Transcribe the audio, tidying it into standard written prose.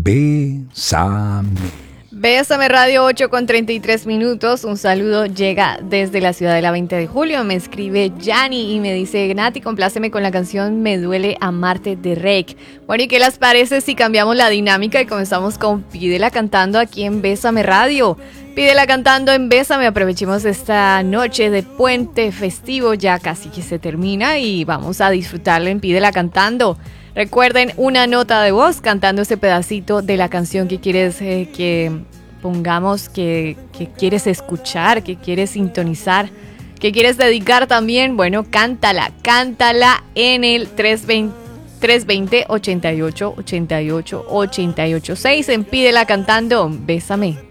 Bésame. Bésame Radio 8:33. Un saludo llega desde la ciudad de la 20 de julio. Me escribe Yanni y me dice: Nati, compláceme con la canción Me duele amarte de Rake. Bueno, ¿y qué les parece si cambiamos la dinámica y comenzamos con Pídela cantando aquí en Bésame Radio? Pídela cantando en Bésame. Aprovechemos esta noche de puente festivo, ya casi que se termina, y vamos a disfrutarla en Pídela cantando. Recuerden, una nota de voz cantando ese pedacito de la canción que quieres que pongamos, que quieres escuchar, que quieres sintonizar, que quieres dedicar también. Bueno, cántala en el 320 88 88 88 6 en Pídela cantando. Bésame.